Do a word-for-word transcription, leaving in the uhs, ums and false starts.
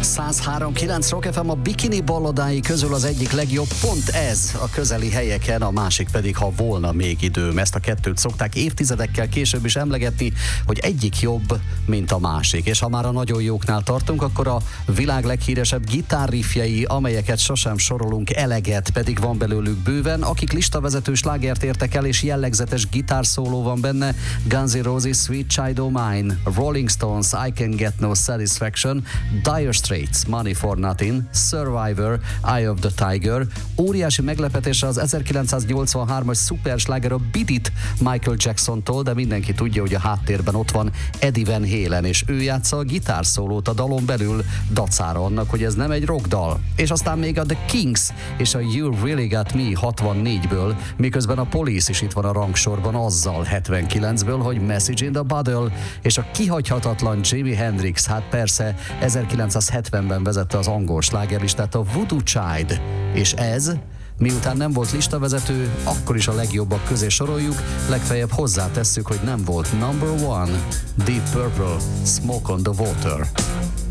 száz három kilenc Rock ef em, a bikini balladái közül az egyik legjobb pont ez a közeli helyeken, a másik pedig, ha volna még időm. Ezt a kettőt szokták évtizedekkel később is emlegetni, hogy egyik jobb, mint a másik. És ha már a nagyon jóknál tartunk, akkor a világ leghíresebb gitárriffjei, amelyeket sosem sorolunk eleget, pedig van belőlük bőven, akik listavezető slágert értek el, és jellegzetes gitárszóló van benne: Guns N' Roses, Sweet Child O' Mine, Rolling Stones, I Can Get No Satisfaction, Dire Straits, Money for Nothing, Survivor, Eye of the Tiger. Óriási meglepetésre az ezerkilencszáznyolcvanhármas szupersláger a Beat It Michael Jacksontól, de mindenki tudja, hogy a háttérben ott van Eddie Van Halen, és ő játsza a gitárszólót a dalon belül, dacára annak, hogy ez nem egy rockdal. És aztán még a The Kings és a You Really Got Me hatvannégyből, miközben a Police is itt van a rangsorban azzal hetvenkilencből, hogy Message in the Bottle, és a kihagyhatatlan Jimi Hendrix, hát persze ezerkilencszázhetvenben vezette az angol slágerlistát, a Voodoo Child. És ez, miután nem volt listavezető, akkor is a legjobbak közé soroljuk, legfeljebb hozzátesszük, hogy nem volt number one. Deep Purple, Smoke on the Water.